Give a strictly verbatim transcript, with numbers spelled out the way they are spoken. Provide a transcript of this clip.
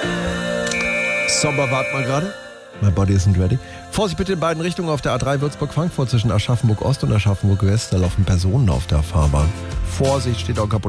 Sommer, wart mal gerade. My body isn't ready. Vorsicht bitte in beiden Richtungen auf der A drei Würzburg-Frankfurt zwischen Aschaffenburg-Ost und Aschaffenburg-West. Da laufen Personen auf der Fahrbahn. Vorsicht, steht auch kaputt.